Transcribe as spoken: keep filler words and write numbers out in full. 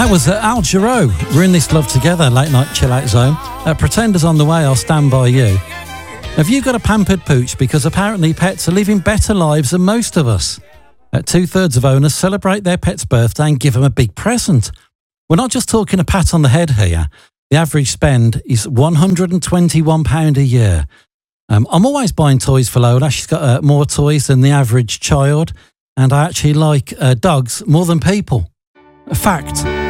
That was uh, Al Jarreau. We're in this love together, late night chill out zone. Uh, Pretenders on the way, I'll stand by you. Have you got a pampered pooch? Because apparently pets are living better lives than most of us. Uh, two-thirds of owners celebrate their pet's birthday and give them a big present. We're not just talking a pat on the head here. The average spend is one hundred twenty-one pounds a year. Um, I'm always buying toys for Lola. She's got uh, more toys than the average child. And I actually like uh, dogs more than people. A fact.